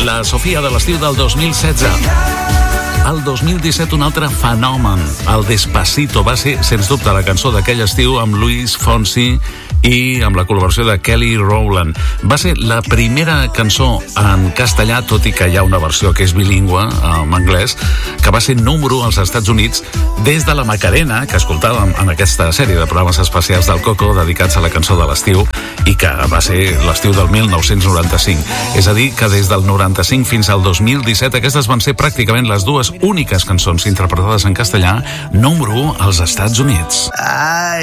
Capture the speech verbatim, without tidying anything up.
la Sofia de l'estiu del dos mil setze. El dos mil disset, un altre fenomen, el Despacito, va ser, sens dubte, la cançó d'aquell estiu amb Luis Fonsi i amb la col·laboració de Kelly Rowland. Va ser la primera cançó en castellà, tot i que hi ha una versió que és bilingüe, en anglès, que va ser número als Estats Units des de la Macarena, que escoltàvem en aquesta sèrie de programes especials del Coco dedicats a la cançó de l'estiu i que va ser l'estiu del mil nou-cents noranta-cinc. És a dir, que des del noranta-cinc fins al dos mil disset aquestes van ser pràcticament les dues úniques cançons interpretades en castellà número als Estats Units. Ai.